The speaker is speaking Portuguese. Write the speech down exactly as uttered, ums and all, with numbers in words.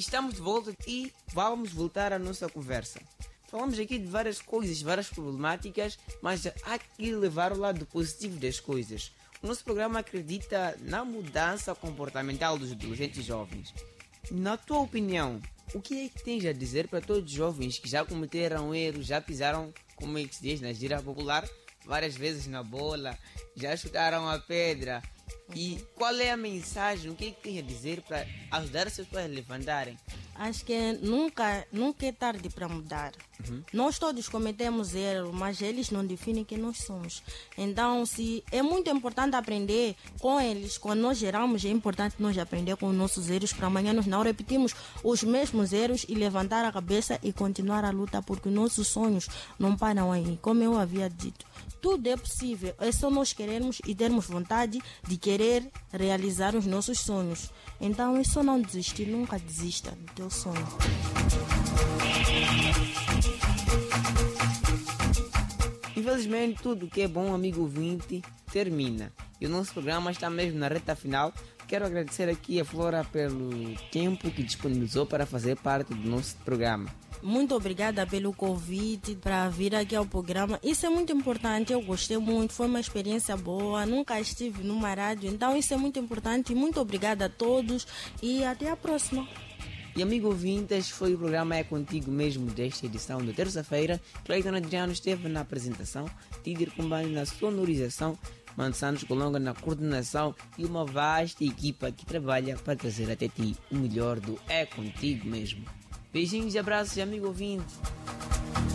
estamos de volta e vamos voltar à nossa conversa. Falamos aqui de várias coisas, várias problemáticas, mas há que levar o lado positivo das coisas. O nosso programa acredita na mudança comportamental dos adolescentes jovens. Na tua opinião, o que é que tens a dizer para todos os jovens que já cometeram erros, já pisaram, como é que se diz na gíria popular, várias vezes na bola, já chutaram a pedra? E qual é a mensagem, o que é que tens a dizer para ajudar as pessoas a levantarem? Acho que nunca, nunca é tarde para mudar. Uhum. Nós todos cometemos erros, mas eles não definem quem nós somos. Então, se é muito importante aprender com eles, quando nós geramos, é importante nós aprender com os nossos erros para amanhã nós não repetimos os mesmos erros e levantar a cabeça e continuar a luta, porque nossos sonhos não param aí. Como eu havia dito, tudo é possível, é só nós querermos e termos vontade de querer realizar os nossos sonhos. Então é só não desistir, nunca desista do teu sonho. Infelizmente, tudo que é bom, amigo ouvinte, termina. E o nosso programa está mesmo na reta final. Quero agradecer aqui a Flora pelo tempo que disponibilizou para fazer parte do nosso programa. Muito obrigada pelo convite para vir aqui ao programa. Isso é muito importante, eu gostei muito, foi uma experiência boa, nunca estive numa rádio, então isso é muito importante. Muito obrigada a todos e até a próxima. E amigo ouvinte, este foi o programa É Contigo Mesmo desta edição de terça-feira. Cleiton Adriano esteve na apresentação, Tidir Kumbani na sonorização, Mano Santos Colonga na coordenação e uma vasta equipa que trabalha para trazer até ti o melhor do É Contigo Mesmo. Beijinhos e abraços, amigo ouvinte.